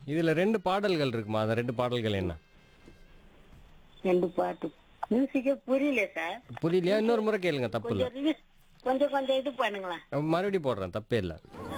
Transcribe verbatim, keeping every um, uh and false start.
இதுல ரெண்டு பாடல்கள் இருக்குமா? அந்த ரெண்டு பாடல்கள் என்ன? ரெண்டு பாட்டு மியூசிக்கே புரியல சார். புரியலையா? இன்னொரு முறை கேளுங்க, தப்பு இல்ல. கொஞ்சம் ரிலீஸ் கொஞ்சம் கொஞ்சம் இது பண்ணுங்களேன். மறுபடியும் போடுறேன், தப்பே இல்ல.